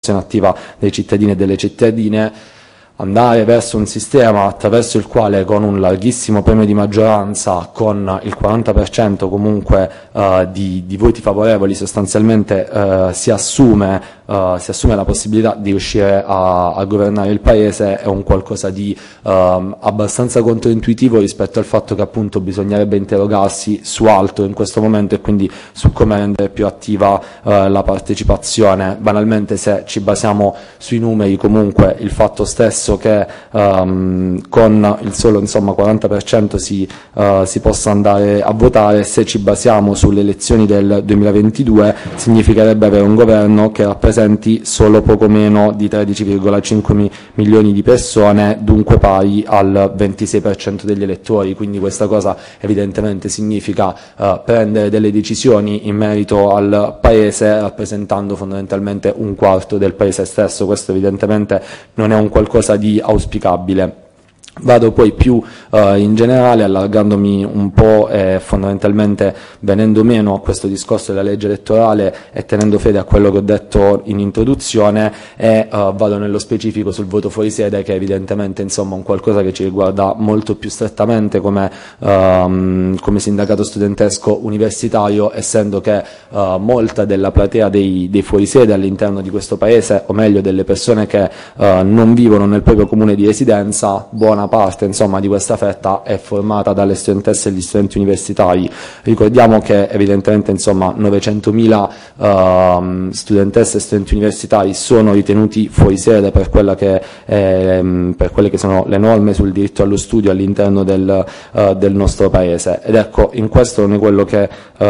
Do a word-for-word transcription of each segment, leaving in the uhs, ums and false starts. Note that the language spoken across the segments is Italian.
attiva dei cittadini e delle cittadine, andare verso un sistema attraverso il quale con un larghissimo premio di maggioranza, con il quaranta per cento comunque uh, di, di voti favorevoli, sostanzialmente uh, si assume uh, si assume la possibilità di riuscire a, a governare il paese, è un qualcosa di uh, abbastanza controintuitivo rispetto al fatto che appunto bisognerebbe interrogarsi su altro in questo momento, e quindi su come rendere più attiva uh, la partecipazione. Banalmente, se ci basiamo sui numeri, comunque il fatto stesso che um, con il solo insomma quaranta per cento si, uh, si possa andare a votare, se ci basiamo sulle elezioni del duemilaventidue, significherebbe avere un governo che rappresenti solo poco meno di tredici virgola cinque milioni di persone, dunque pari al ventisei per cento degli elettori. Quindi questa cosa evidentemente significa uh, prendere delle decisioni in merito al paese rappresentando fondamentalmente un quarto del paese stesso. Questo evidentemente non è un qualcosa di auspicabile. Vado poi più uh, in generale, allargandomi un po' e fondamentalmente venendo meno a questo discorso della legge elettorale e tenendo fede a quello che ho detto in introduzione, e uh, vado nello specifico sul voto fuori sede, che è evidentemente insomma un qualcosa che ci riguarda molto più strettamente come, um, come sindacato studentesco universitario, essendo che uh, molta della platea dei, dei fuori sede all'interno di questo paese, o meglio delle persone che uh, non vivono nel proprio comune di residenza, buona parte insomma di questa fetta è formata dalle studentesse e gli studenti universitari. Ricordiamo che evidentemente insomma novecentomila uh, studentesse e studenti universitari sono ritenuti fuori sede per quella che è, per quelle che sono le norme sul diritto allo studio all'interno del, uh, del nostro paese, ed ecco, in questo noi quello che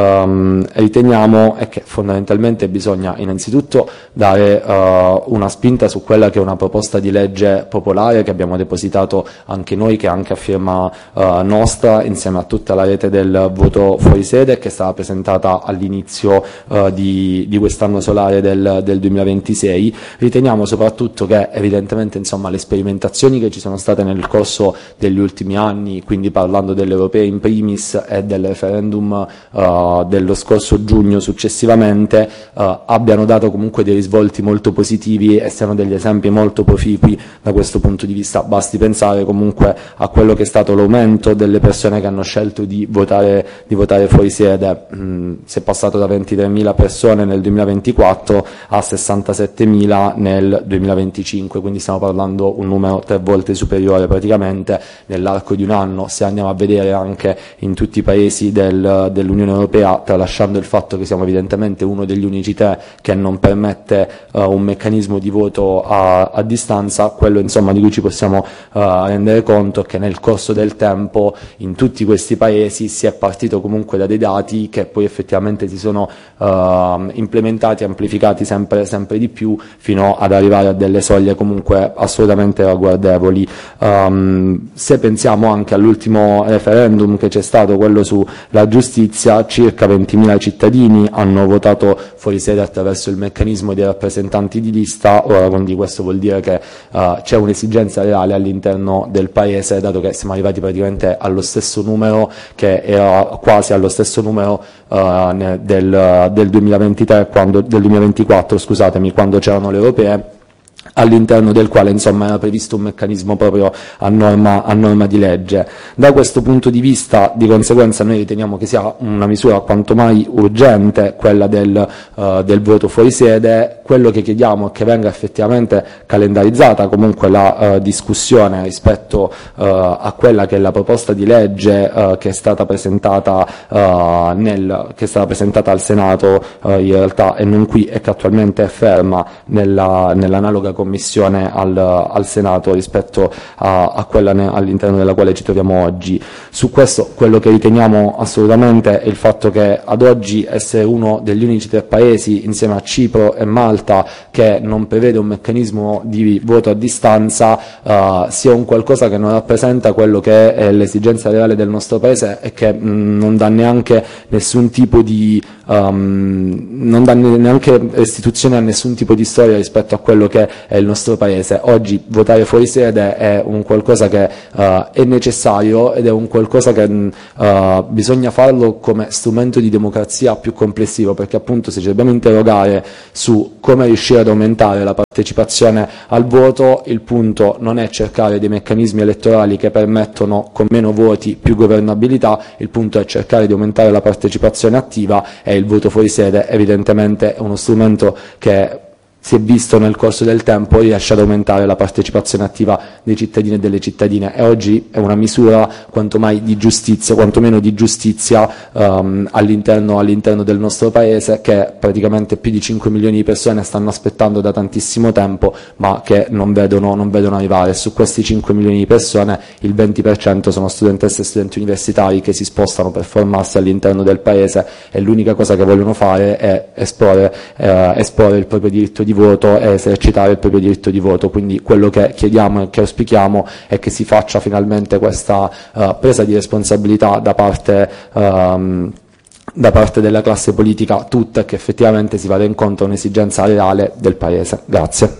um, riteniamo è che fondamentalmente bisogna innanzitutto dare uh, una spinta su quella che è una proposta di legge popolare che abbiamo depositato anche noi, che è anche a firma uh, nostra, insieme a tutta la rete del voto fuori sede, che è stata presentata all'inizio uh, di, di quest'anno solare del, del duemilaventisei. Riteniamo soprattutto che evidentemente insomma le sperimentazioni che ci sono state nel corso degli ultimi anni, quindi parlando delle europee in primis e del referendum uh, dello scorso giugno successivamente, uh, abbiano dato comunque dei risvolti molto positivi e siano degli esempi molto proficui da questo punto di vista. Basti pensare comunque a quello che è stato l'aumento delle persone che hanno scelto di votare, di votare fuori sede. Mm, si è passato da ventitremila persone nel duemilaventiquattro a sessantasettemila nel duemilaventicinque, quindi stiamo parlando un numero tre volte superiore praticamente nell'arco di un anno. Se andiamo a vedere anche in tutti i paesi del, dell'Unione Europea, tralasciando il fatto che siamo evidentemente uno degli unici tre che non permette uh, un meccanismo di voto a, a distanza, quello insomma di cui ci possiamo uh, rendere conto che nel corso del tempo in tutti questi paesi si è partito comunque da dei dati che poi effettivamente si sono uh, implementati, amplificati sempre, sempre di più, fino ad arrivare a delle soglie comunque assolutamente ragguardevoli. Um, se pensiamo anche all'ultimo referendum che c'è stato, quello sulla giustizia, circa ventimila cittadini hanno votato fuori sede attraverso il meccanismo dei rappresentanti di lista. Ora, quindi questo vuol dire che uh, c'è un'esigenza reale all'interno del paese, dato che siamo arrivati praticamente allo stesso numero, che era quasi allo stesso numero uh, del, del duemilaventitré, quando, del duemilaventiquattro, scusatemi, quando c'erano le europee, all'interno del quale insomma era previsto un meccanismo proprio a norma, a norma di legge. Da questo punto di vista, di conseguenza, noi riteniamo che sia una misura quanto mai urgente quella del, uh, del voto fuori sede. Quello che chiediamo è che venga effettivamente calendarizzata comunque la uh, discussione rispetto uh, a quella che è la proposta di legge uh, che è stata presentata uh, nel, che è stata presentata al Senato uh, in realtà, e non qui, e che attualmente è ferma nella, nell'analoga commissione al, al Senato rispetto a, a quella all'interno della quale ci troviamo oggi. Su questo quello che riteniamo assolutamente è il fatto che ad oggi essere uno degli unici tre paesi insieme a Cipro e Malta che non prevede un meccanismo di voto a distanza uh, sia un qualcosa che non rappresenta quello che è l'esigenza reale del nostro paese, e che mh, non dà neanche nessun tipo di um, non dà neanche restituzione a nessun tipo di storia rispetto a quello che è il nostro Paese. Oggi votare fuori sede è un qualcosa che uh, è necessario ed è un qualcosa che uh, bisogna farlo come strumento di democrazia più complessivo, perché appunto se ci dobbiamo interrogare su come riuscire ad aumentare la partecipazione al voto, il punto non è cercare dei meccanismi elettorali che permettono con meno voti più governabilità, il punto è cercare di aumentare la partecipazione attiva, e il voto fuori sede evidentemente è uno strumento che si è visto nel corso del tempo riesce ad aumentare la partecipazione attiva dei cittadini e delle cittadine, e oggi è una misura quanto mai di giustizia, quantomeno di giustizia um, all'interno, all'interno del nostro Paese, che praticamente più di cinque milioni di persone stanno aspettando da tantissimo tempo, ma che non vedono, non vedono arrivare. Su questi cinque milioni di persone il venti per cento sono studentesse e studenti universitari che si spostano per formarsi all'interno del Paese, e l'unica cosa che vogliono fare è esporre, eh, esporre il proprio diritto di voto e esercitare il proprio diritto di voto. Quindi quello che chiediamo e che auspichiamo è che si faccia finalmente questa uh, presa di responsabilità da parte um, da parte della classe politica tutta, e che effettivamente si vada incontro a un'esigenza reale del Paese. Grazie.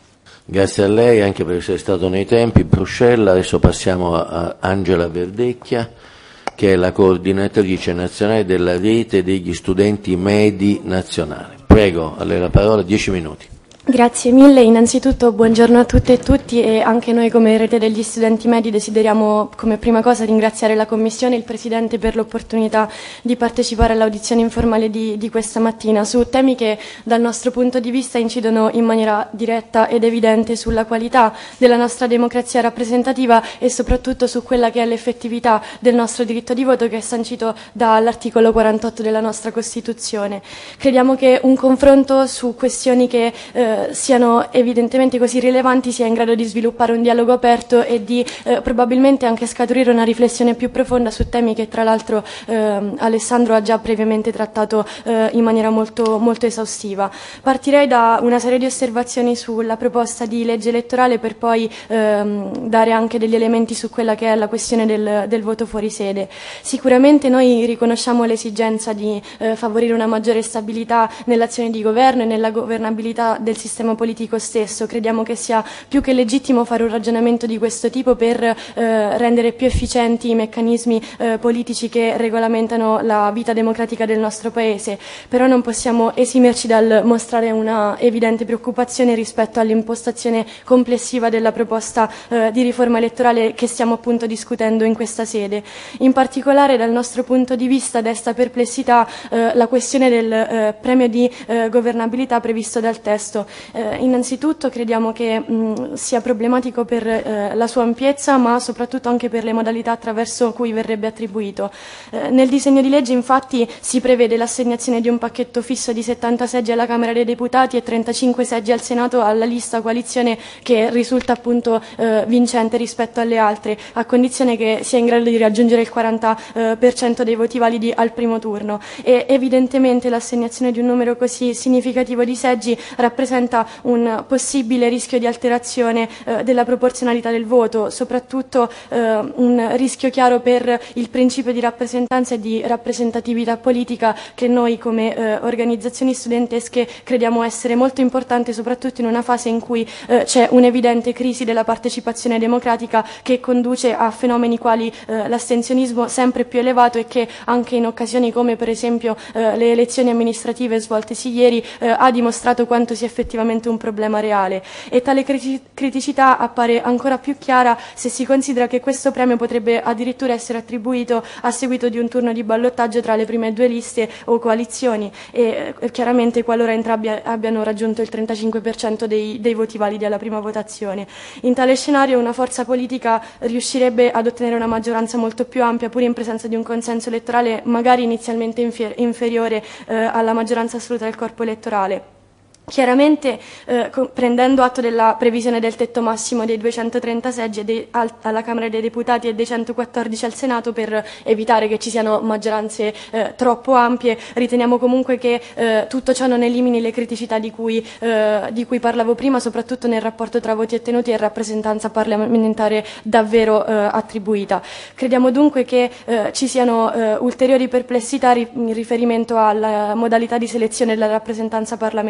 Grazie a lei anche per essere stato nei tempi. Bruxelles. Adesso passiamo a Angela Verdecchia, che è la coordinatrice nazionale della rete degli studenti medi nazionali. Prego, a lei la parola, dieci minuti. Grazie mille, innanzitutto buongiorno a tutte e tutti, e anche noi come rete degli studenti medi desideriamo come prima cosa ringraziare la Commissione e il Presidente per l'opportunità di partecipare all'audizione informale di, di questa mattina su temi che dal nostro punto di vista incidono in maniera diretta ed evidente sulla qualità della nostra democrazia rappresentativa e soprattutto su quella che è l'effettività del nostro diritto di voto, che è sancito dall'articolo quarantotto della nostra Costituzione. Crediamo che un confronto su questioni che eh, siano evidentemente così rilevanti sia in grado di sviluppare un dialogo aperto e di eh, probabilmente anche scaturire una riflessione più profonda su temi che tra l'altro eh, Alessandro ha già previamente trattato eh, in maniera molto, molto esaustiva. Partirei da una serie di osservazioni sulla proposta di legge elettorale per poi ehm, dare anche degli elementi su quella che è la questione del, del voto fuori sede. Sicuramente noi riconosciamo l'esigenza di eh, favorire una maggiore stabilità nell'azione di governo e nella governabilità del sistema sistema politico stesso. Crediamo che sia più che legittimo fare un ragionamento di questo tipo per eh, rendere più efficienti i meccanismi eh, politici che regolamentano la vita democratica del nostro Paese, però non possiamo esimerci dal mostrare una evidente preoccupazione rispetto all'impostazione complessiva della proposta eh, di riforma elettorale che stiamo appunto discutendo in questa sede. In particolare dal nostro punto di vista desta perplessità eh, la questione del eh, premio di eh, governabilità previsto dal testo. Eh, innanzitutto crediamo che mh, sia problematico per eh, la sua ampiezza, ma soprattutto anche per le modalità attraverso cui verrebbe attribuito. Eh, nel disegno di legge infatti si prevede l'assegnazione di un pacchetto fisso di settanta seggi alla Camera dei Deputati e trentacinque seggi al Senato alla lista coalizione che risulta appunto eh, vincente rispetto alle altre, a condizione che sia in grado di raggiungere il quaranta per cento dei voti validi al primo turno. E evidentemente l'assegnazione di un numero così significativo di seggi rappresenta un possibile rischio di alterazione eh, della proporzionalità del voto, soprattutto eh, un rischio chiaro per il principio di rappresentanza e di rappresentatività politica che noi come eh, organizzazioni studentesche crediamo essere molto importante, soprattutto in una fase in cui eh, c'è un'evidente crisi della partecipazione democratica che conduce a fenomeni quali eh, l'astensionismo sempre più elevato e che anche in occasioni come per esempio eh, le elezioni amministrative svoltesi ieri eh, ha dimostrato quanto sia effettivamente un problema reale, e tale criticità appare ancora più chiara se si considera che questo premio potrebbe addirittura essere attribuito a seguito di un turno di ballottaggio tra le prime due liste o coalizioni e eh, chiaramente qualora entrambi abbiano raggiunto il trentacinque per cento dei, dei voti validi alla prima votazione. In tale scenario una forza politica riuscirebbe ad ottenere una maggioranza molto più ampia pur in presenza di un consenso elettorale magari inizialmente infer- inferiore eh, alla maggioranza assoluta del corpo elettorale. Chiaramente eh, prendendo atto della previsione del tetto massimo dei duecentotrenta seggi dei, al, alla Camera dei Deputati e dei centoquattordici al Senato per evitare che ci siano maggioranze eh, troppo ampie, riteniamo comunque che eh, tutto ciò non elimini le criticità di cui, eh, di cui parlavo prima, soprattutto nel rapporto tra voti ottenuti e rappresentanza parlamentare davvero eh, attribuita. Crediamo dunque che eh, ci siano eh, ulteriori perplessità ri- in riferimento alla modalità di selezione della rappresentanza parlamentare.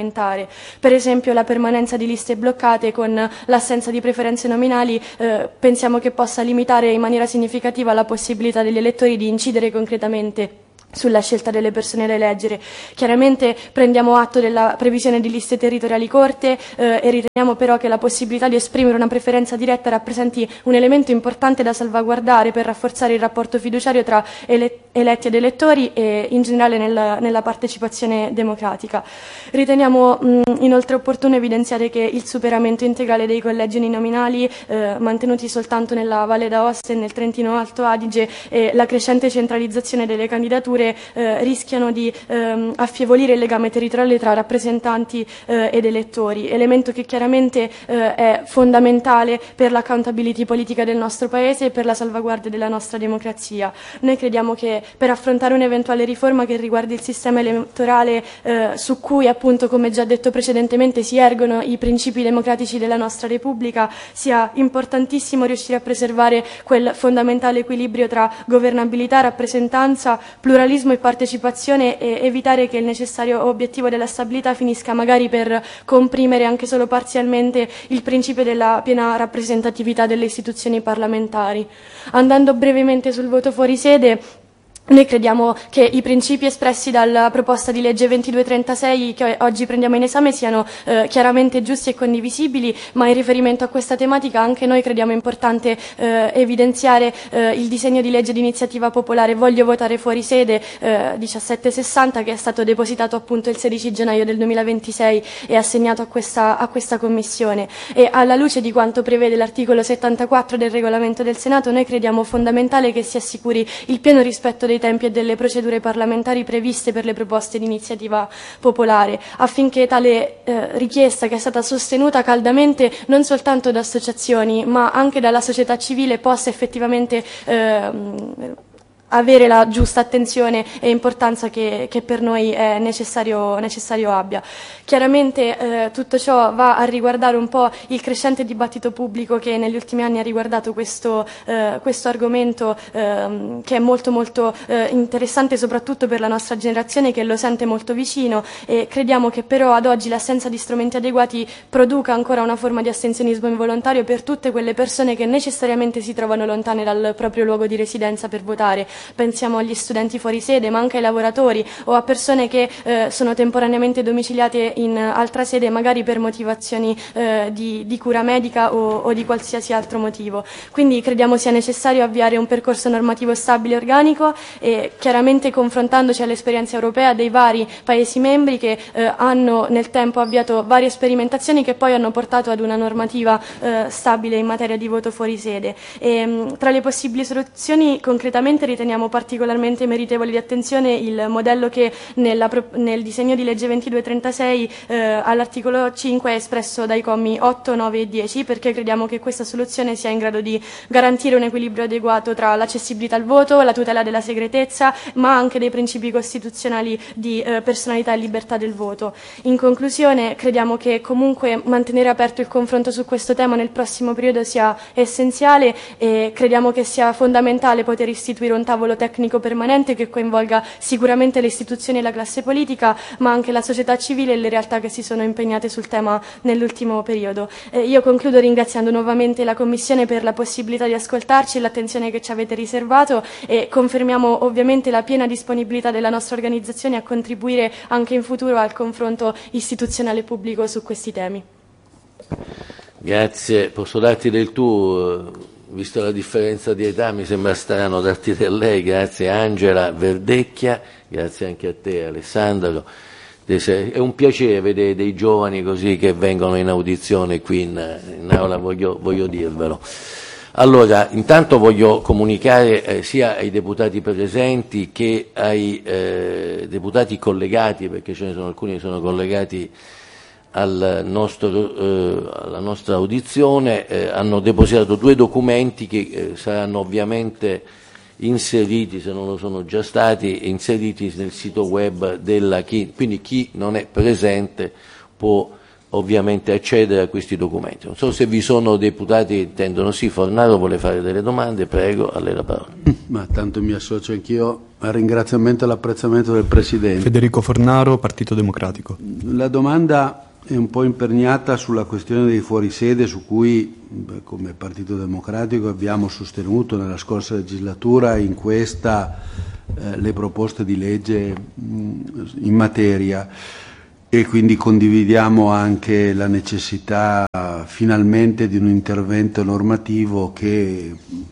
Per esempio la permanenza di liste bloccate con l'assenza di preferenze nominali eh, pensiamo che possa limitare in maniera significativa la possibilità degli elettori di incidere concretamente sulla scelta delle persone da eleggere. Chiaramente prendiamo atto della previsione di liste territoriali corte eh, e riteniamo però che la possibilità di esprimere una preferenza diretta rappresenti un elemento importante da salvaguardare per rafforzare il rapporto fiduciario tra ele- eletti ed elettori e in generale nel, nella partecipazione democratica. Riteniamo mh, inoltre opportuno evidenziare che il superamento integrale dei collegi uninominali eh, mantenuti soltanto nella Valle d'Aosta e nel Trentino Alto Adige e la crescente centralizzazione delle candidature Eh, rischiano di ehm, affievolire il legame territoriale tra rappresentanti eh, ed elettori, elemento che chiaramente eh, è fondamentale per l'accountability politica del nostro Paese e per la salvaguardia della nostra democrazia. Noi crediamo che per affrontare un'eventuale riforma che riguardi il sistema elettorale eh, su cui appunto, come già detto precedentemente, si ergono i principi democratici della nostra Repubblica, sia importantissimo riuscire a preservare quel fondamentale equilibrio tra governabilità, rappresentanza, pluralismo e partecipazione e evitare che il necessario obiettivo della stabilità finisca magari per comprimere anche solo parzialmente il principio della piena rappresentatività delle istituzioni parlamentari. Andando brevemente sul voto fuori sede, noi crediamo che i principi espressi dalla proposta di legge ventidue trentasei che oggi prendiamo in esame siano eh, chiaramente giusti e condivisibili, ma in riferimento a questa tematica anche noi crediamo importante eh, evidenziare eh, il disegno di legge di iniziativa popolare Voglio votare fuori sede eh, millesettecentosessanta, che è stato depositato appunto il sedici gennaio del duemilaventisei e assegnato a questa, a questa Commissione. E alla luce di quanto prevede l'articolo settantaquattro del regolamento del Senato, noi crediamo fondamentale che si assicuri il pieno rispetto dei tempi e delle procedure parlamentari previste per le proposte di iniziativa popolare, affinché tale eh, richiesta, che è stata sostenuta caldamente non soltanto da associazioni ma anche dalla società civile, possa effettivamente eh, avere la giusta attenzione e importanza che, che per noi è necessario, necessario abbia. Chiaramente eh, tutto ciò va a riguardare un po' il crescente dibattito pubblico che negli ultimi anni ha riguardato questo, eh, questo argomento eh, che è molto molto eh, interessante soprattutto per la nostra generazione, che lo sente molto vicino, e crediamo che però ad oggi l'assenza di strumenti adeguati produca ancora una forma di astensionismo involontario per tutte quelle persone che necessariamente si trovano lontane dal proprio luogo di residenza per votare. Pensiamo agli studenti fuori sede, ma anche ai lavoratori o a persone che eh, sono temporaneamente domiciliate in altra sede, magari per motivazioni eh, di, di cura medica o, o di qualsiasi altro motivo. Quindi crediamo sia necessario avviare un percorso normativo stabile e organico, e chiaramente confrontandoci all'esperienza europea dei vari Paesi membri che eh, hanno nel tempo avviato varie sperimentazioni che poi hanno portato ad una normativa eh, stabile in materia di voto fuori sede. E, mh, tra le possibili soluzioni concretamente riteniamo particolarmente meritevoli di attenzione il modello che nella, nel disegno di legge ventidue trentasei eh, all'articolo cinque è espresso dai commi otto, nove e dieci, perché crediamo che questa soluzione sia in grado di garantire un equilibrio adeguato tra l'accessibilità al voto, la tutela della segretezza, ma anche dei principi costituzionali di eh, personalità e libertà del voto. In conclusione, crediamo che comunque mantenere aperto il confronto su questo tema nel prossimo periodo sia essenziale, e crediamo che sia fondamentale poter istituire un tavolo tecnico permanente che coinvolga sicuramente le istituzioni e la classe politica, ma anche la società civile e le realtà che si sono impegnate sul tema nell'ultimo periodo. Eh, io concludo ringraziando nuovamente la Commissione per la possibilità di ascoltarci e l'attenzione che ci avete riservato, e confermiamo ovviamente la piena disponibilità della nostra organizzazione a contribuire anche in futuro al confronto istituzionale pubblico su questi temi. Grazie, posso darti del tu? Visto la differenza di età mi sembra strano darti del lei. Grazie Angela Verdecchia, grazie anche a te Alessandro. È un piacere vedere dei giovani così che vengono in audizione qui in, in aula, voglio, voglio dirvelo. Allora, intanto voglio comunicare eh, sia ai deputati presenti che ai eh, deputati collegati, perché ce ne sono alcuni che sono collegati al nostro, eh, alla nostra audizione, eh, hanno depositato due documenti che eh, saranno ovviamente inseriti, se non lo sono già stati, inseriti nel sito web della C I N, quindi chi non è presente può ovviamente accedere a questi documenti. Non so se vi sono deputati che intendono. Sì, Fornaro vuole fare delle domande, prego, a lei la parola. Ma tanto mi associo anch'io al ringraziamento e all'apprezzamento del Presidente. Federico Fornaro, Partito Democratico. La domanda è un po' imperniata sulla questione dei fuorisede, su cui beh, come Partito Democratico abbiamo sostenuto nella scorsa legislatura e in questa eh, le proposte di legge mh, in materia, e quindi condividiamo anche la necessità finalmente di un intervento normativo che,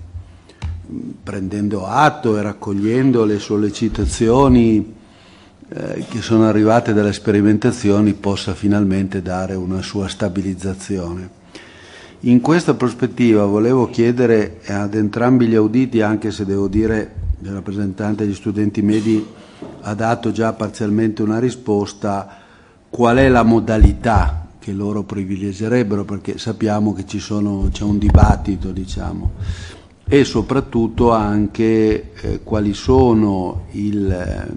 prendendo atto e raccogliendo le sollecitazioni eh, che sono arrivate dalle sperimentazioni, possa finalmente dare una sua stabilizzazione. In questa prospettiva volevo chiedere ad entrambi gli auditi, anche se devo dire che il rappresentante degli studenti medi ha dato già parzialmente una risposta, qual è la modalità che loro privilegerebbero, perché sappiamo che ci sono, c'è un dibattito, diciamo, e soprattutto anche eh, quali sono il,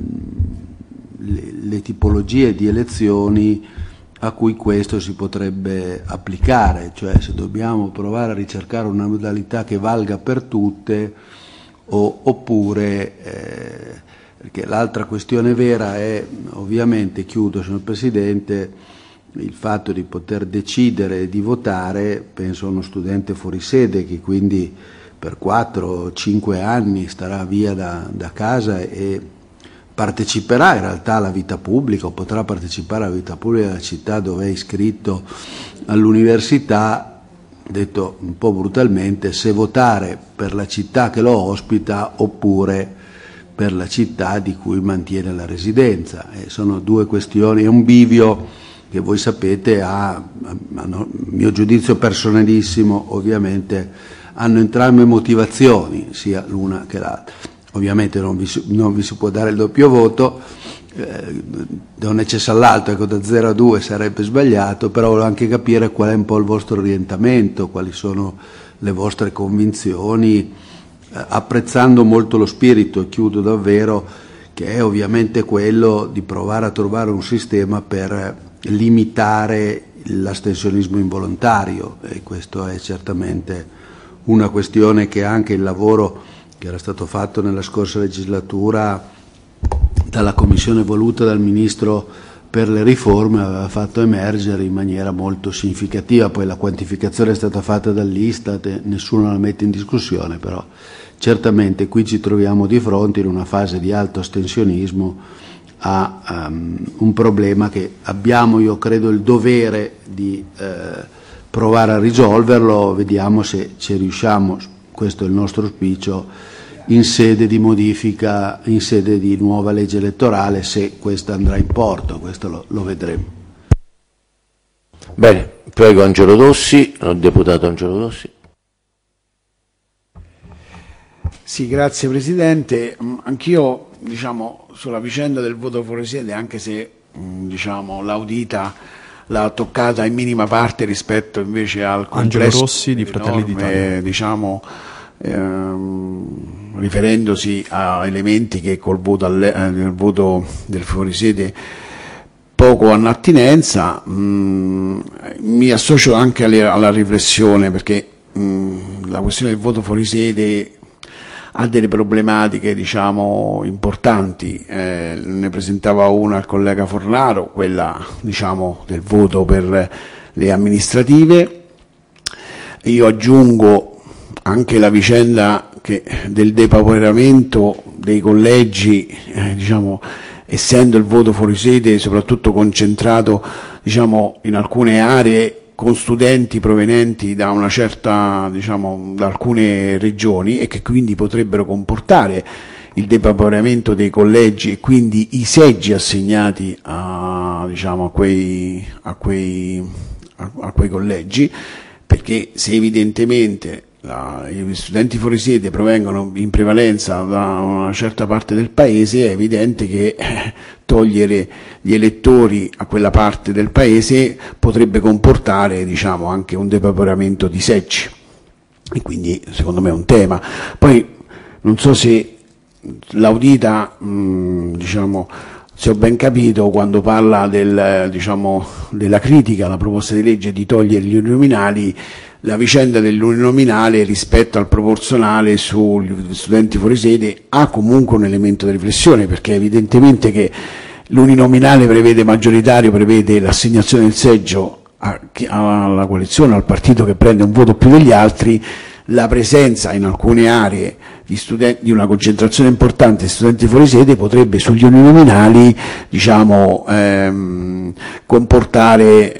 le, le tipologie di elezioni a cui questo si potrebbe applicare, cioè se dobbiamo provare a ricercare una modalità che valga per tutte o, oppure eh, perché l'altra questione vera è ovviamente, chiudo signor Presidente, il fatto di poter decidere di votare. Penso a uno studente fuori sede che quindi per quattro cinque anni starà via da, da casa e parteciperà in realtà alla vita pubblica, o potrà partecipare alla vita pubblica della città dove è iscritto all'università, detto un po' brutalmente, se votare per la città che lo ospita oppure per la città di cui mantiene la residenza. E sono due questioni, è un bivio che voi sapete ha, a, a mio giudizio personalissimo, ovviamente hanno entrambe motivazioni, sia l'una che l'altra. Ovviamente non vi, non vi si può dare il doppio voto, eh, da un eccesso all'altro, ecco, da zero a due sarebbe sbagliato, però volevo anche capire qual è un po' il vostro orientamento, quali sono le vostre convinzioni, apprezzando molto lo spirito, e chiudo davvero, che è ovviamente quello di provare a trovare un sistema per limitare l'astensionismo involontario, e questo è certamente una questione che anche il lavoro che era stato fatto nella scorsa legislatura dalla commissione voluta dal Ministro per le riforme aveva fatto emergere in maniera molto significativa. Poi la quantificazione è stata fatta dall'Istat e nessuno la mette in discussione, però certamente qui ci troviamo di fronte, in una fase di alto astensionismo, a um, un problema che abbiamo, io credo, il dovere di eh, provare a risolverlo. Vediamo se ci riusciamo, questo è il nostro auspicio, in sede di modifica, in sede di nuova legge elettorale, se questa andrà in porto, questo lo, lo vedremo. Bene, prego Angelo Rossi, il deputato Angelo Rossi. Sì, grazie Presidente. Anch'io, diciamo, sulla vicenda del voto fuori sede, anche se diciamo, l'audita l'ha toccata in minima parte rispetto invece al complesso Angelo Rossi di Fratelli d'Italia, diciamo, ehm, riferendosi a elementi che col voto, alle, eh, nel voto del fuorisede poco hanno attinenza. mh, mi associo anche alle, alla riflessione, perché mh, la questione del voto fuorisede ha delle problematiche, diciamo, importanti. Eh, ne presentava una al collega Fornaro, quella, diciamo, del voto per le amministrative. Io aggiungo anche la vicenda che del depauperamento dei collegi, eh, diciamo, essendo il voto fuori sede soprattutto concentrato, diciamo, in alcune aree con studenti provenienti da una certa, diciamo, da alcune regioni, e che quindi potrebbero comportare il depauperamento dei collegi e quindi i seggi assegnati a, diciamo, a quei, a quei, a, a quei collegi, perché se evidentemente la, gli studenti fuori sede provengono in prevalenza da una certa parte del paese, è evidente che eh, togliere gli elettori a quella parte del paese potrebbe comportare, diciamo, anche un depauperamento di seggi, e quindi secondo me è un tema. Poi non so se l'audita, mh, diciamo, se ho ben capito, quando parla del, diciamo, della critica alla proposta di legge di togliere gli uninominali, la vicenda dell'uninominale rispetto al proporzionale sugli studenti fuori sede ha comunque un elemento di riflessione, perché evidentemente che l'uninominale prevede maggioritario, prevede l'assegnazione del seggio a, alla coalizione, al partito che prende un voto più degli altri. La presenza in alcune aree di, studenti, di una concentrazione importante di studenti fuori sede potrebbe sugli uninominali, diciamo, ehm, comportare,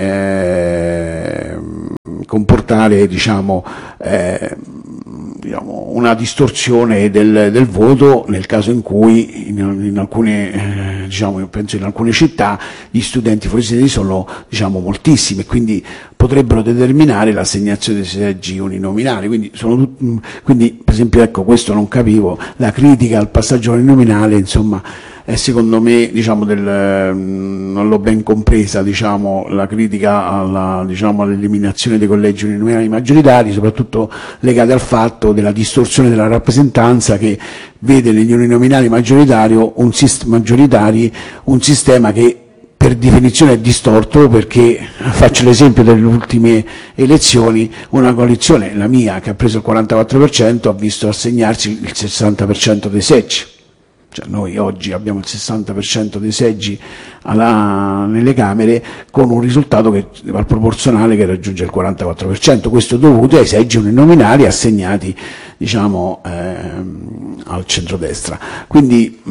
eh, comportare diciamo, eh, diciamo, una distorsione del, del voto nel caso in cui in, in alcune, eh, diciamo, io penso in alcune città gli studenti fuori sede sono, diciamo, moltissimi, e quindi potrebbero determinare l'assegnazione dei seggi uninominali. Quindi, sono, quindi per esempio, ecco, questo non capivo, la critica al passaggio uninominale, insomma, è secondo me, diciamo, del, non l'ho ben compresa, diciamo, la critica alla, diciamo, all'eliminazione dei collegi uninominali maggioritari, soprattutto legata al fatto della distorsione della rappresentanza, che vede negli uninominali maggioritari un, maggioritari un sistema che per definizione è distorto, perché, faccio l'esempio delle ultime elezioni, una coalizione, la mia, che ha preso il quarantaquattro per cento, ha visto assegnarsi il sessanta per cento dei seggi. Cioè, noi oggi abbiamo il sessanta per cento dei seggi alla, nelle Camere, con un risultato che, al proporzionale, che raggiunge il quarantaquattro per cento. Questo dovuto ai seggi uninominali assegnati, diciamo, ehm, al centrodestra. Quindi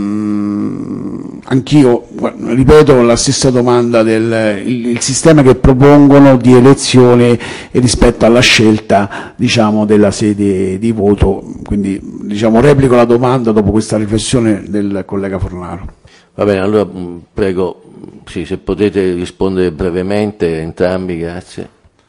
mh, anch'io ripeto la stessa domanda del il, il sistema che propongono di elezione rispetto alla scelta, diciamo, della sede di voto. Quindi, diciamo, replico la domanda dopo questa riflessione del collega Fornaro. Va bene, allora prego, sì, se potete rispondere brevemente entrambi, grazie.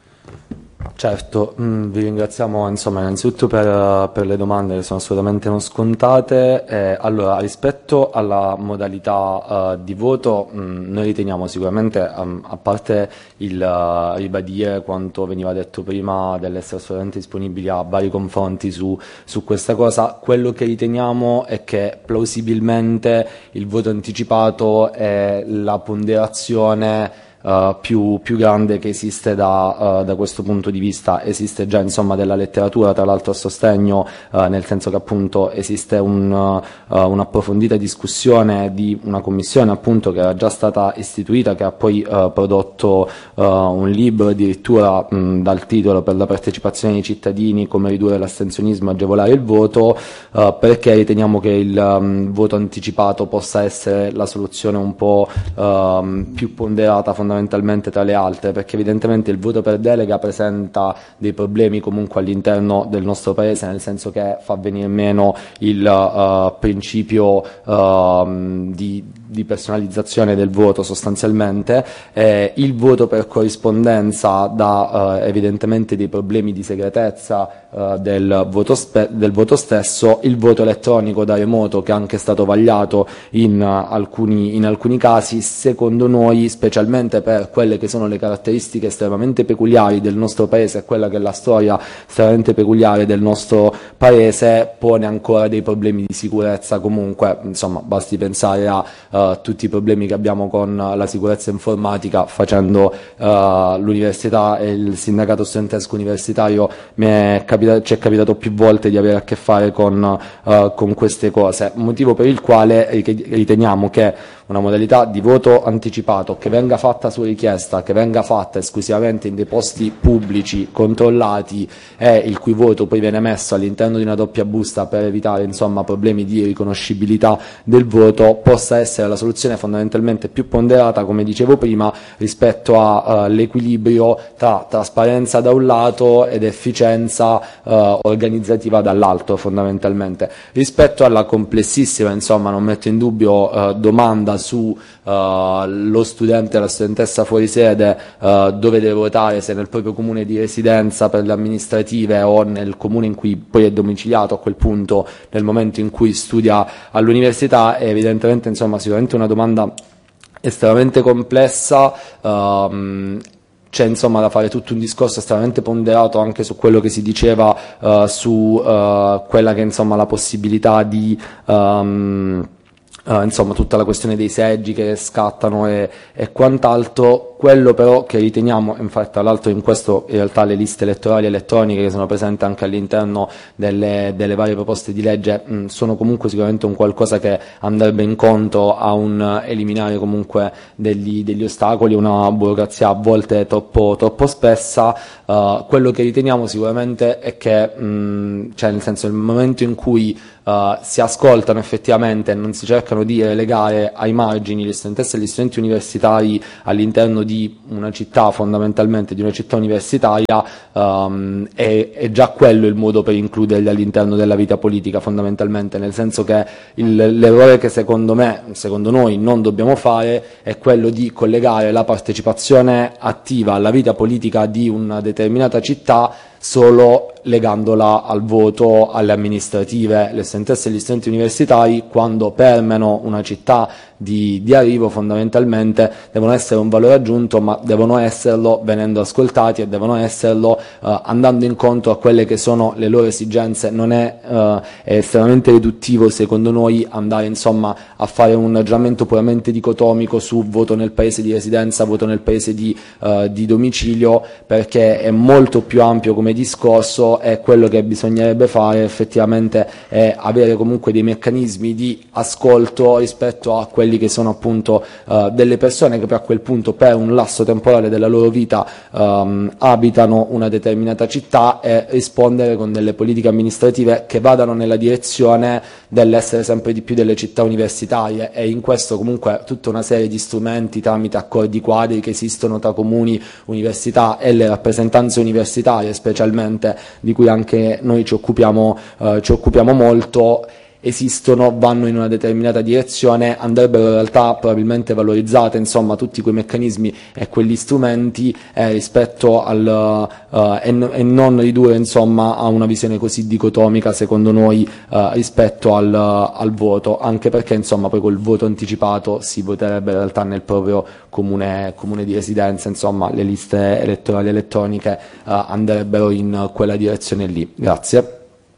Certo, mh, vi ringraziamo, insomma, innanzitutto per, per le domande che sono assolutamente non scontate. Eh, allora, rispetto alla modalità uh, di voto, mh, noi riteniamo sicuramente, um, a parte il uh, ribadire quanto veniva detto prima dell'essere assolutamente disponibili a vari confronti su, su questa cosa, quello che riteniamo è che plausibilmente il voto anticipato è la ponderazione Uh, più, più grande che esiste da, uh, da questo punto di vista. Esiste già, insomma, della letteratura, tra l'altro, a sostegno, uh, nel senso che appunto esiste un, uh, un'approfondita discussione di una commissione, appunto, che era già stata istituita, che ha poi uh, prodotto uh, un libro addirittura mh, dal titolo "Per la partecipazione dei cittadini, come ridurre l'astensionismo e agevolare il voto", uh, perché riteniamo che il um, voto anticipato possa essere la soluzione un po' uh, più ponderata, fondamentalmente fondamentalmente tra le altre, perché evidentemente il voto per delega presenta dei problemi comunque all'interno del nostro Paese, nel senso che fa venire meno il uh, principio uh, di, di personalizzazione del voto sostanzialmente. Eh, il voto per corrispondenza dà uh, evidentemente dei problemi di segretezza uh, del, voto spe- del voto stesso. Il voto elettronico da remoto, che è anche stato vagliato in, uh, alcuni, in alcuni casi, secondo noi, specialmente per quelle che sono le caratteristiche estremamente peculiari del nostro Paese e quella che è la storia estremamente peculiare del nostro Paese, pone ancora dei problemi di sicurezza. Comunque, insomma, basti pensare a uh, tutti i problemi che abbiamo con la sicurezza informatica. Facendo uh, l'università e il sindacato studentesco universitario, mi è capitato, ci è capitato più volte di avere a che fare con, uh, con queste cose, motivo per il quale riteniamo che una modalità di voto anticipato che venga fatta su richiesta, che venga fatta esclusivamente in dei posti pubblici, controllati, e il cui voto poi viene messo all'interno di una doppia busta per evitare, insomma, problemi di riconoscibilità del voto, possa essere la soluzione fondamentalmente più ponderata, come dicevo prima, rispetto all'equilibrio uh, tra trasparenza da un lato ed efficienza uh, organizzativa dall'altro, fondamentalmente. Rispetto alla complessissima, insomma, non metto in dubbio, uh, domanda su uh, lo studente e la studentessa fuori sede, uh, dove deve votare, se nel proprio comune di residenza per le amministrative o nel comune in cui poi è domiciliato a quel punto nel momento in cui studia all'università, è evidentemente, insomma, sicuramente una domanda estremamente complessa. Um, C'è, insomma, da fare tutto un discorso estremamente ponderato anche su quello che si diceva uh, su uh, quella che, insomma, la possibilità di um, Uh, insomma, tutta la questione dei seggi che scattano e, e quant'altro. quello però che riteniamo, infatti tra l'altro in questo in realtà le liste elettorali elettroniche che sono presenti anche all'interno delle, delle varie proposte di legge mh, sono comunque sicuramente un qualcosa che andrebbe incontro a un eliminare comunque degli, degli ostacoli, una burocrazia a volte troppo, troppo spessa. Uh, quello che riteniamo sicuramente è che mh, cioè nel senso nel momento in cui Uh, si ascoltano effettivamente e non si cercano di relegare ai margini le studentesse e gli studenti universitari all'interno di una città, fondamentalmente di una città universitaria, um, è, è già quello il modo per includerli all'interno della vita politica, fondamentalmente, nel senso che il, l'errore che secondo me, secondo noi non dobbiamo fare è quello di collegare la partecipazione attiva alla vita politica di una determinata città solo legandola al voto, alle amministrative. Le studentesse e gli studenti universitari, quando permeano una città di, di arrivo, fondamentalmente devono essere un valore aggiunto, ma devono esserlo venendo ascoltati e devono esserlo eh, andando incontro a quelle che sono le loro esigenze. Non è, eh, è estremamente riduttivo, secondo noi, andare insomma a fare un ragionamento puramente dicotomico su voto nel paese di residenza, voto nel paese di, eh, di domicilio, perché è molto più ampio come discorso, e quello che bisognerebbe fare effettivamente è avere comunque dei meccanismi di ascolto rispetto a quelli che sono appunto uh, delle persone che poi a quel punto per un lasso temporale della loro vita um, abitano una determinata città, e rispondere con delle politiche amministrative che vadano nella direzione dell'essere sempre di più delle città universitarie. E in questo comunque tutta una serie di strumenti tramite accordi quadri che esistono tra comuni, università e le rappresentanze universitarie specialmente, di cui anche noi ci occupiamo, eh, ci occupiamo molto, esistono, vanno in una determinata direzione, andrebbero in realtà probabilmente valorizzate insomma tutti quei meccanismi e quegli strumenti eh, rispetto al uh, e, n- e non ridurre insomma a una visione così dicotomica, secondo noi, uh, rispetto al, uh, al voto, anche perché insomma poi col voto anticipato si voterebbe in realtà nel proprio comune, comune di residenza, insomma le liste elettorali elettroniche uh, andrebbero in quella direzione lì. Grazie.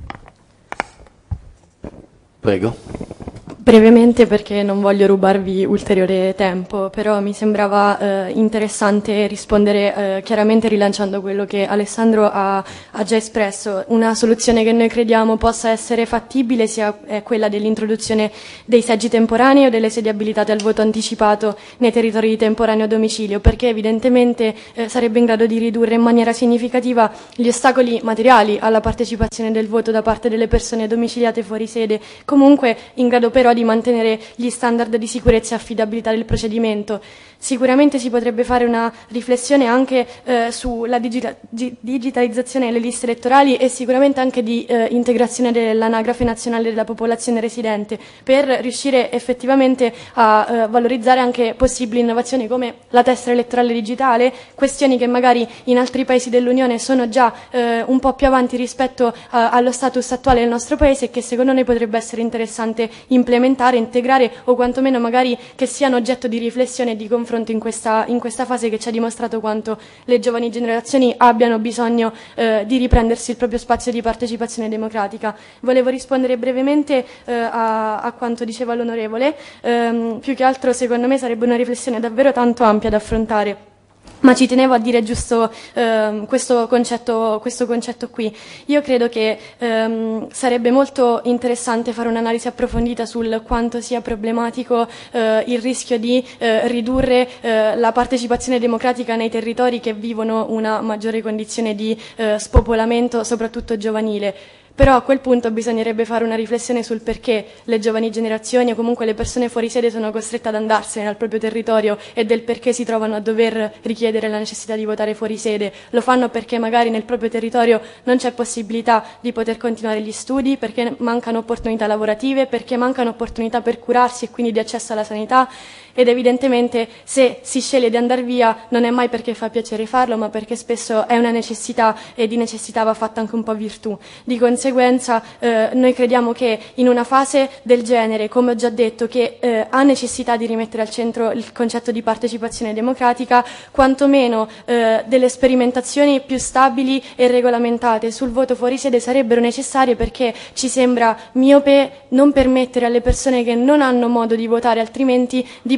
Prego. Brevemente, perché non voglio rubarvi ulteriore tempo, però mi sembrava eh, interessante rispondere eh, chiaramente rilanciando quello che Alessandro ha, ha già espresso. Una soluzione che noi crediamo possa essere fattibile sia è quella dell'introduzione dei seggi temporanei o delle sedi abilitate al voto anticipato nei territori di temporaneo domicilio, perché evidentemente eh, sarebbe in grado di ridurre in maniera significativa gli ostacoli materiali alla partecipazione del voto da parte delle persone domiciliate fuori sede, comunque in grado però di di mantenere gli standard di sicurezza e affidabilità del procedimento. Sicuramente si potrebbe fare una riflessione anche eh, sulla digita- di- digitalizzazione delle liste elettorali e sicuramente anche di eh, integrazione dell'anagrafe nazionale della popolazione residente, per riuscire effettivamente a eh, valorizzare anche possibili innovazioni come la tessera elettorale digitale, questioni che magari in altri paesi dell'Unione sono già eh, un po' più avanti rispetto a- allo status attuale del nostro paese, e che secondo noi potrebbe essere interessante implementare, integrare, o quantomeno magari che siano oggetto di riflessione e di confronto in questa, in questa fase che ci ha dimostrato quanto le giovani generazioni abbiano bisogno eh, di riprendersi il proprio spazio di partecipazione democratica. Volevo rispondere brevemente eh, a, a quanto diceva l'onorevole. Ehm, più che altro secondo me sarebbe una riflessione davvero tanto ampia da affrontare, ma ci tenevo a dire giusto ehm, questo concetto, questo concetto qui. Io credo che ehm, sarebbe molto interessante fare un'analisi approfondita sul quanto sia problematico eh, il rischio di eh, ridurre eh, la partecipazione democratica nei territori che vivono una maggiore condizione di eh, spopolamento, soprattutto giovanile. Però a quel punto bisognerebbe fare una riflessione sul perché le giovani generazioni o comunque le persone fuori sede sono costrette ad andarsene dal proprio territorio, e del perché si trovano a dover richiedere la necessità di votare fuori sede. Lo fanno perché magari nel proprio territorio non c'è possibilità di poter continuare gli studi, perché mancano opportunità lavorative, perché mancano opportunità per curarsi e quindi di accesso alla sanità. Ed evidentemente se si sceglie di andare via non è mai perché fa piacere farlo, ma perché spesso è una necessità, e di necessità va fatta anche un po' virtù. Di conseguenza eh, noi crediamo che in una fase del genere, come ho già detto, che eh, ha necessità di rimettere al centro il concetto di partecipazione democratica, quantomeno eh, delle sperimentazioni più stabili e regolamentate sul voto fuori sede sarebbero necessarie, perché ci sembra miope non permettere alle persone che non hanno modo di votare altrimenti di poter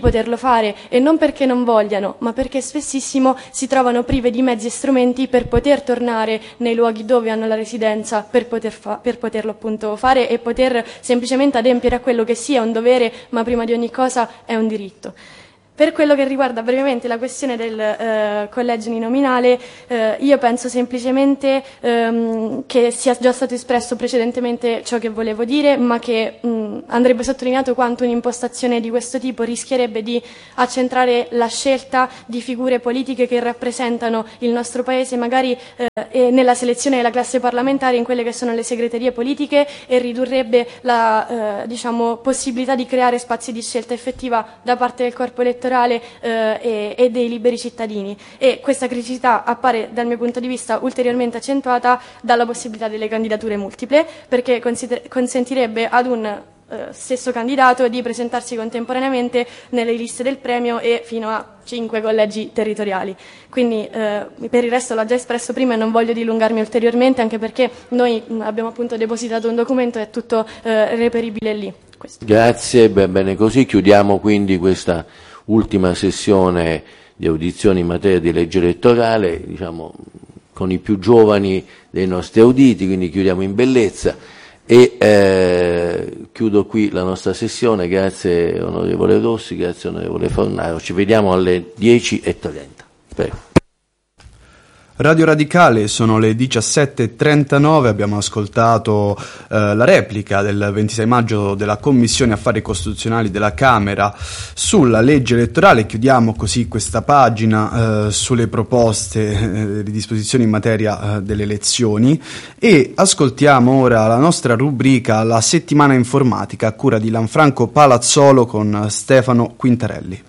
poterlo fare, e non perché non vogliano, ma perché spessissimo si trovano prive di mezzi e strumenti per poter tornare nei luoghi dove hanno la residenza, per, poter fa- per poterlo appunto fare e poter semplicemente adempiere a quello che sia un dovere, ma prima di ogni cosa è un diritto. Per quello che riguarda brevemente la questione del eh, collegio uninominale, eh, io penso semplicemente ehm, che sia già stato espresso precedentemente ciò che volevo dire, ma che mh, andrebbe sottolineato quanto un'impostazione di questo tipo rischierebbe di accentrare la scelta di figure politiche che rappresentano il nostro Paese, magari eh, e nella selezione della classe parlamentare in quelle che sono le segreterie politiche, e ridurrebbe la eh, diciamo, possibilità di creare spazi di scelta effettiva da parte del corpo elettorale Eh, e, e dei liberi cittadini, e questa criticità appare dal mio punto di vista ulteriormente accentuata dalla possibilità delle candidature multiple, perché consider- consentirebbe ad un eh, stesso candidato di presentarsi contemporaneamente nelle liste del premio e fino a cinque collegi territoriali. Quindi eh, per il resto l'ho già espresso prima e non voglio dilungarmi ulteriormente, anche perché noi mh, abbiamo appunto depositato un documento e è tutto eh, reperibile lì. Questo. Grazie, bene così chiudiamo quindi questa ultima sessione di audizioni in materia di legge elettorale, diciamo con i più giovani dei nostri auditi, quindi chiudiamo in bellezza e eh, chiudo qui la nostra sessione. Grazie onorevole Rossi, grazie onorevole Fornaro, ci vediamo alle dieci e trenta. Prego. Radio Radicale, sono le diciassette e trentanove, abbiamo ascoltato eh, la replica del ventisei maggio della Commissione Affari Costituzionali della Camera sulla legge elettorale. Chiudiamo così questa pagina eh, sulle proposte eh, di disposizioni in materia eh, delle elezioni, e ascoltiamo ora la nostra rubrica La settimana informatica a cura di Lanfranco Palazzolo con Stefano Quintarelli.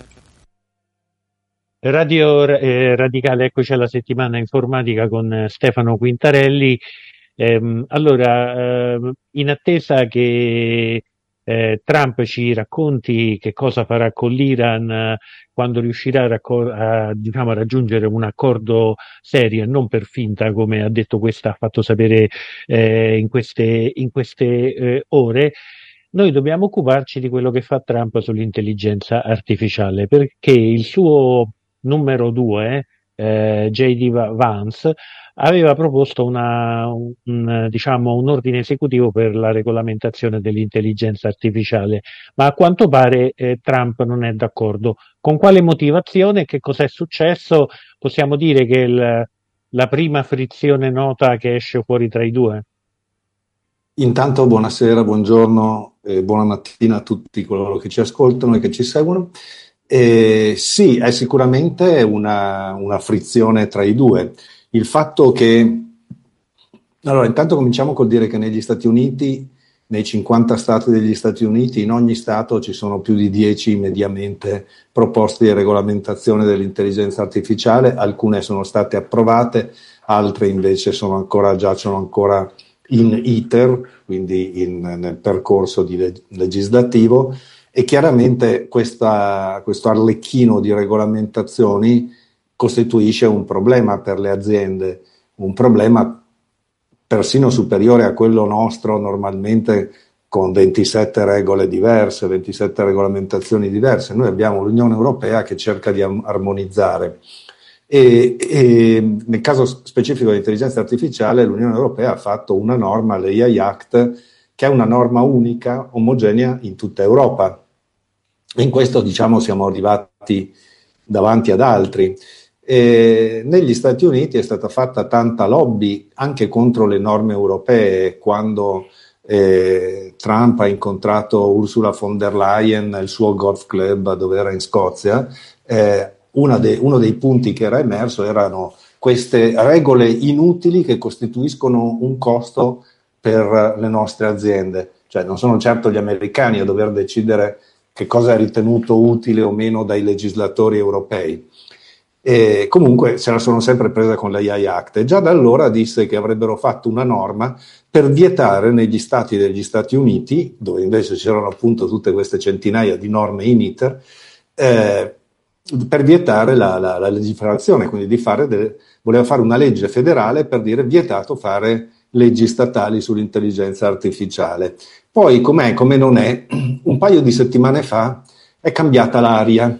Radio eh, Radicale, eccoci alla settimana informatica con eh, Stefano Quintarelli. Ehm, allora, eh, in attesa che eh, Trump ci racconti che cosa farà con l'Iran eh, quando riuscirà a, raccor- a, diciamo, a raggiungere un accordo serio e non per finta, come ha detto questa, ha fatto sapere eh, in queste, in queste eh, ore, noi dobbiamo occuparci di quello che fa Trump sull'intelligenza artificiale, perché il suo numero due, eh, J D Vance, aveva proposto una, un, diciamo, un ordine esecutivo per la regolamentazione dell'intelligenza artificiale, ma a quanto pare eh, Trump non è d'accordo. Con quale motivazione? Che cosa è successo? Possiamo dire che il, la prima frizione nota che esce fuori tra i due? Intanto buonasera, buongiorno e buona mattina a tutti coloro che ci ascoltano e che ci seguono. Eh, sì, è sicuramente una, una frizione tra i due. Il fatto che... Allora, intanto cominciamo col dire che negli Stati Uniti, nei cinquanta stati degli Stati Uniti, in ogni stato ci sono più di dieci mediamente proposte di regolamentazione dell'intelligenza artificiale, alcune sono state approvate, altre invece sono ancora, giacciono ancora in iter, quindi in, nel percorso di leg- legislativo. E chiaramente questa, questo arlecchino di regolamentazioni costituisce un problema per le aziende, un problema persino superiore a quello nostro normalmente, con ventisette regole diverse, ventisette regolamentazioni diverse. Noi abbiamo l'Unione Europea che cerca di armonizzare e, e nel caso specifico dell'intelligenza artificiale l'Unione Europea ha fatto una norma, l'A I Act, che è una norma unica, omogenea in tutta Europa. E in questo, diciamo, siamo arrivati davanti ad altri. E negli Stati Uniti è stata fatta tanta lobby anche contro le norme europee quando eh, Trump ha incontrato Ursula von der Leyen nel suo golf club dove era in Scozia. Eh, una de, uno dei punti che era emerso erano queste regole inutili che costituiscono un costo per le nostre aziende. Cioè non sono certo gli americani a dover decidere che cosa è ritenuto utile o meno dai legislatori europei. E comunque se la sono sempre presa con la A I Act e già da allora disse che avrebbero fatto una norma per vietare negli stati degli Stati Uniti, dove invece c'erano appunto tutte queste centinaia di norme in iter, eh, per vietare la, la, la legiferazione, quindi di fare delle, voleva fare una legge federale per dire vietato fare leggi statali sull'intelligenza artificiale. Poi, com'è, come non è, un paio di settimane fa è cambiata l'aria.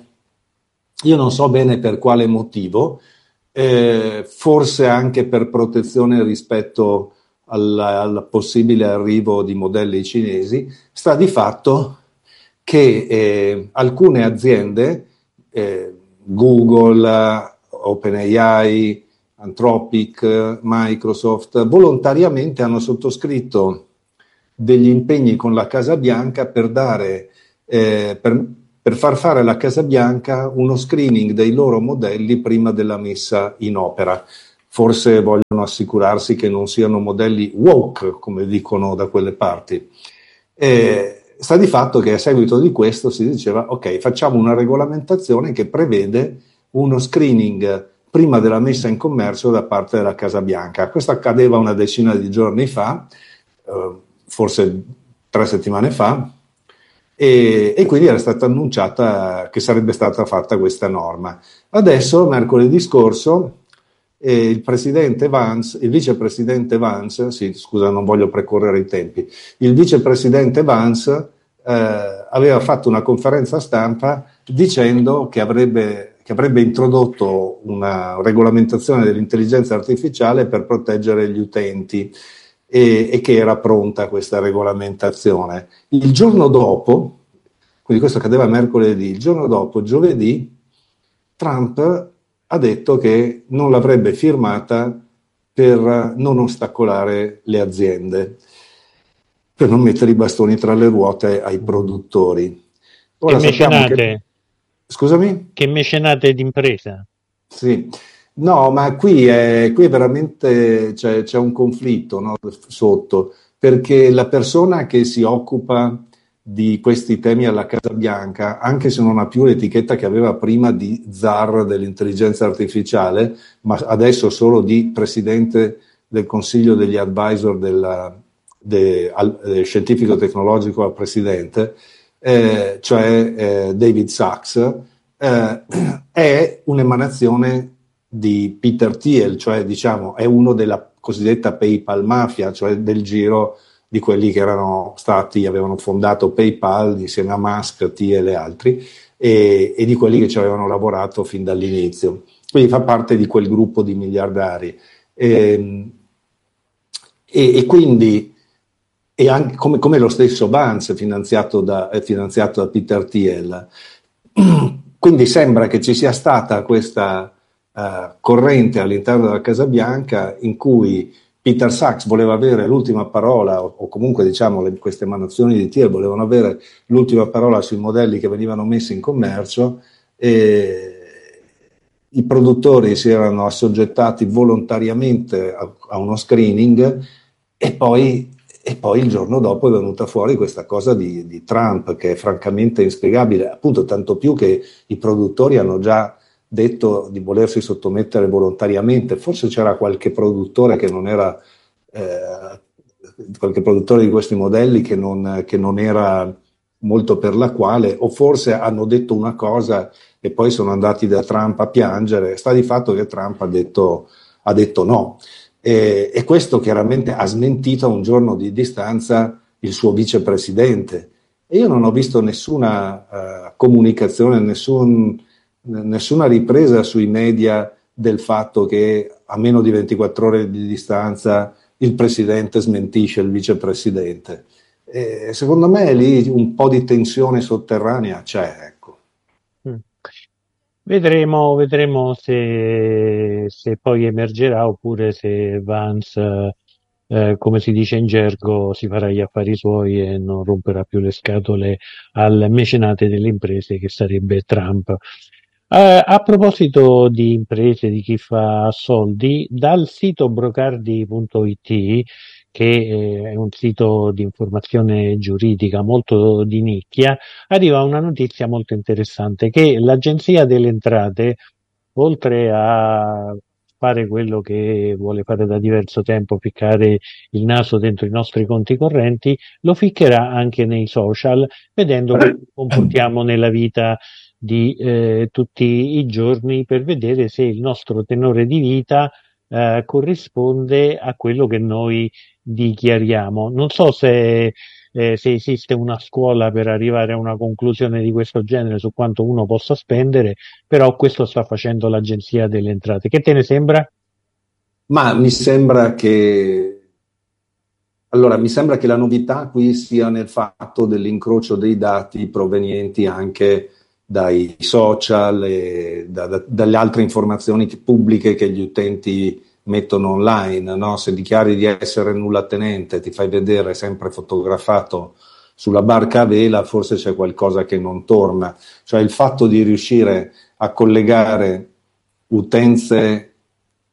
Io non so bene per quale motivo, eh, forse anche per protezione rispetto al, al possibile arrivo di modelli cinesi. Sta di fatto che eh, alcune aziende, eh, Google, OpenAI, Anthropic, Microsoft, volontariamente hanno sottoscritto degli impegni con la Casa Bianca per dare, eh, per, per far fare alla Casa Bianca uno screening dei loro modelli prima della messa in opera. Forse vogliono assicurarsi che non siano modelli woke, come dicono da quelle parti. Eh, sta di fatto che a seguito di questo si diceva: ok, facciamo una regolamentazione che prevede uno screening prima della messa in commercio da parte della Casa Bianca. Questo accadeva una decina di giorni fa, eh, forse tre settimane fa, e, e quindi era stata annunciata che sarebbe stata fatta questa norma. Adesso, mercoledì scorso, eh, il presidente Vance, il vicepresidente Vance, sì, scusa, non voglio precorrere i tempi, il vicepresidente Vance eh, aveva fatto una conferenza stampa dicendo che avrebbe che avrebbe introdotto una regolamentazione dell'intelligenza artificiale per proteggere gli utenti e, e che era pronta questa regolamentazione. Il giorno dopo, quindi questo accadeva mercoledì, il giorno dopo, giovedì, Trump ha detto che non l'avrebbe firmata per non ostacolare le aziende, per non mettere i bastoni tra le ruote ai produttori. Ora, che mecenate? Che... Scusami? Che mecenate d'impresa? Sì, no, ma qui è, qui è veramente c'è, c'è un conflitto, no, sotto, perché la persona che si occupa di questi temi alla Casa Bianca, anche se non ha più l'etichetta che aveva prima di zar dell'intelligenza artificiale, ma adesso solo di presidente del consiglio degli advisor della, de, al, del scientifico tecnologico al presidente, Eh, cioè eh, David Sachs, eh, è un'emanazione di Peter Thiel, cioè diciamo è uno della cosiddetta PayPal mafia, cioè del giro di quelli che erano stati, avevano fondato PayPal insieme a Musk, Thiel e altri, e, e di quelli che ci avevano lavorato fin dall'inizio. Quindi fa parte di quel gruppo di miliardari. E, e, e quindi e anche come, come lo stesso Vance finanziato da, è finanziato da Peter Thiel. Quindi sembra che ci sia stata questa uh, corrente all'interno della Casa Bianca in cui Peter Sachs voleva avere l'ultima parola, o, o comunque diciamo le, queste emanazioni di Thiel volevano avere l'ultima parola sui modelli che venivano messi in commercio, e i produttori si erano assoggettati volontariamente a, a uno screening e poi E poi il giorno dopo è venuta fuori questa cosa di, di Trump, che è francamente inspiegabile, appunto tanto più che i produttori hanno già detto di volersi sottomettere volontariamente. Forse c'era qualche produttore che non era, eh, qualche produttore di questi modelli che non, che non era molto per la quale, o forse hanno detto una cosa e poi sono andati da Trump a piangere. Sta di fatto che Trump ha detto, ha detto no. E, e questo chiaramente ha smentito a un giorno di distanza il suo vicepresidente. E io non ho visto nessuna uh, comunicazione, nessun, nessuna ripresa sui media del fatto che a meno di ventiquattro ore di distanza il presidente smentisce il vicepresidente. E secondo me lì un po' di tensione sotterranea c'è, ecco. Mm. Vedremo, vedremo se, se poi emergerà oppure se Vance, eh, come si dice in gergo, si farà gli affari suoi e non romperà più le scatole al mecenate delle imprese che sarebbe Trump. Eh, a proposito di imprese, di chi fa soldi, dal sito brocardi punto it, che è un sito di informazione giuridica molto di nicchia, arriva una notizia molto interessante, che l'Agenzia delle Entrate, oltre a fare quello che vuole fare da diverso tempo, ficcare il naso dentro i nostri conti correnti, lo ficcherà anche nei social, vedendo come ci comportiamo nella vita di eh, tutti i giorni, per vedere se il nostro tenore di vita eh, corrisponde a quello che noi dichiariamo. Non so se eh, se esiste una scuola per arrivare a una conclusione di questo genere su quanto uno possa spendere, però questo sta facendo l'Agenzia delle Entrate. Che te ne sembra? Ma mi sembra che allora mi sembra che la novità qui sia nel fatto dell'incrocio dei dati provenienti anche dai social e da, da, dalle altre informazioni pubbliche che gli utenti mettono online, no? Se dichiari di essere nullatenente, ti fai vedere sempre fotografato sulla barca a vela, forse c'è qualcosa che non torna. Cioè il fatto di riuscire a collegare utenze